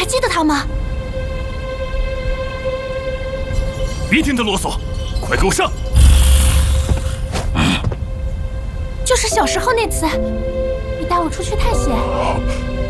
还记得他吗？ 别听他啰嗦，快给我上！ 就是小时候那次，你带我出去探险。